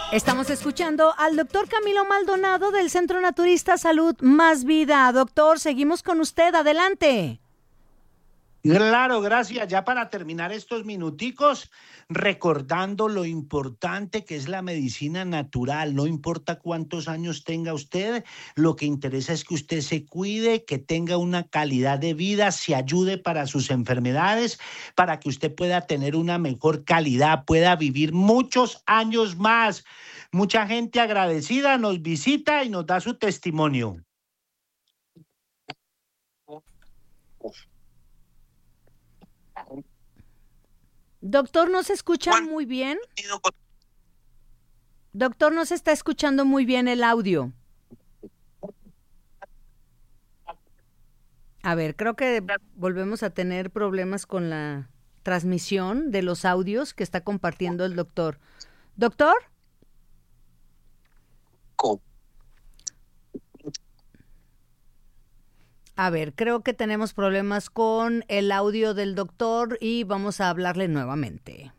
Estamos escuchando al doctor Camilo Maldonado del Centro Naturista Salud Más Vida. Doctor, seguimos con usted, adelante. Claro, gracias. Ya para terminar estos minuticos, recordando lo importante que es la medicina natural, no importa cuántos años tenga usted, lo que interesa es que usted se cuide, que tenga una calidad de vida, se ayude para sus enfermedades, para que usted pueda tener una mejor calidad, pueda vivir muchos años más. Mucha gente agradecida nos visita y nos da su testimonio. Doctor, ¿no se escucha muy bien? Doctor, no se está escuchando muy bien el audio. A ver, creo que volvemos a tener problemas con la transmisión de los audios que está compartiendo el doctor. ¿Doctor? A ver, creo que tenemos problemas con el audio del doctor y vamos a hablarle nuevamente.